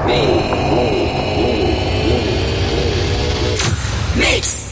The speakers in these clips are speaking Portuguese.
Mix.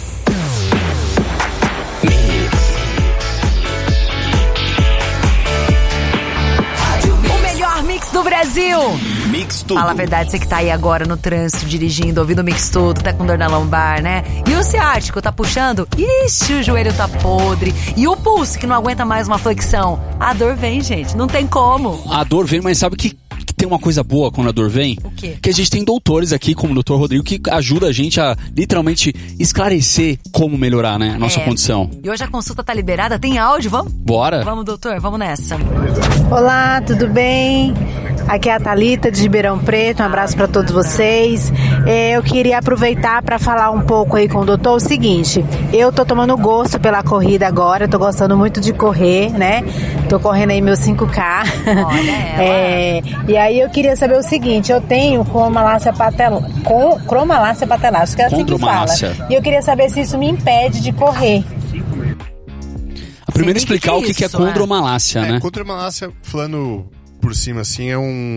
O melhor mix do Brasil. Mix Tudo. Fala a verdade, você que tá aí agora no trânsito, dirigindo, ouvindo o Mix Tudo, tá com dor na lombar, né? E o ciático tá puxando? Ixi, o joelho tá podre. E o pulso que não aguenta mais uma flexão? A dor vem, gente, não tem como. A dor vem, mas sabe que tem uma coisa boa quando a dor vem? O quê? Que a gente tem doutores aqui, como o doutor Rodrigo, que ajuda a gente a literalmente esclarecer como melhorar, né, a nossa condição. E hoje a consulta tá liberada, tem áudio, vamos? Bora? Vamos, doutor, vamos nessa. Olá, tudo bem? Aqui é a Thalita de Ribeirão Preto, um abraço para todos vocês. Eu queria aproveitar para falar um pouco aí com o doutor o seguinte: eu tô tomando gosto pela corrida agora, tô gostando muito de correr, né? Tô correndo aí meus 5K. Olha ela. E aí eu queria saber o seguinte: eu tenho cromalácia patelar, acho que é assim que fala. E eu queria saber se isso me impede de correr. Primeiro explicar o que é condromalácia, né? Condromalácia, falando por cima assim,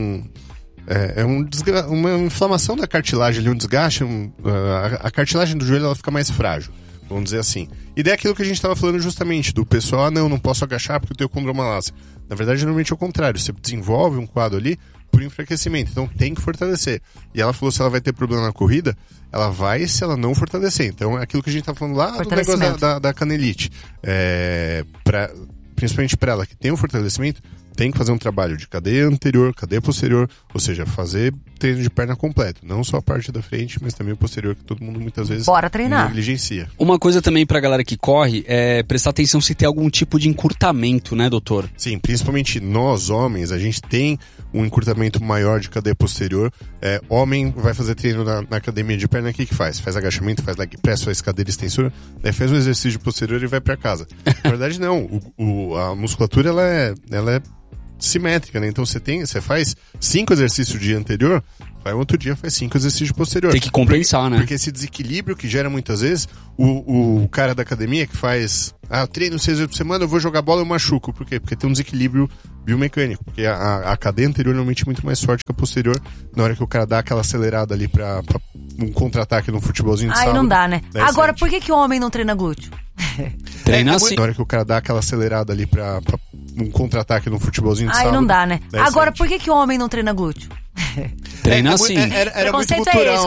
uma inflamação da cartilagem ali, um desgaste, a cartilagem do joelho ela fica mais frágil, vamos dizer assim. E daí é aquilo que a gente estava falando justamente, do pessoal, não posso agachar porque eu tenho condromalácia. Na verdade, normalmente é o contrário, você desenvolve um quadro ali por enfraquecimento, então tem que fortalecer. E ela falou se ela vai ter problema na corrida, ela vai se ela não fortalecer. Então é aquilo que a gente tá falando lá do negócio da canelite. Principalmente para ela que tem um fortalecimento, tem que fazer um trabalho de cadeia anterior, cadeia posterior, ou seja, fazer treino de perna completo. Não só a parte da frente, mas também o posterior, que todo mundo muitas vezes negligencia. Uma coisa também pra galera que corre é prestar atenção se tem algum tipo de encurtamento, né, doutor? Sim, principalmente nós, homens, a gente tem um encurtamento maior de cadeia posterior. Homem vai fazer treino na academia de perna, o que faz? Faz agachamento, faz leg press, faz cadeira extensora, daí faz um exercício posterior e vai pra casa. Na verdade, não. A musculatura, ela é simétrica, né? Então você faz 5 exercícios dia anterior, vai um outro dia, faz 5 exercícios posterior. Tem que compensar, né? Porque esse desequilíbrio que gera muitas vezes, o cara da academia que faz, eu treino 6 vezes por semana, eu vou jogar bola, eu machuco. Por quê? Porque tem um desequilíbrio biomecânico. Porque a cadeia anterior normalmente é muito mais forte que a posterior. Na hora que o cara dá aquela acelerada ali pra um contra-ataque num futebolzinho de sábado. Aí não dá, né? Agora, por que o homem não treina glúteo? Treina assim. Na hora que o cara dá aquela acelerada ali pra um contra-ataque num futebolzinho de sábado. Aí não dá, né? Agora, por que o homem não treina glúteo? Treina assim. Era muito Preconceito cultural. é esse.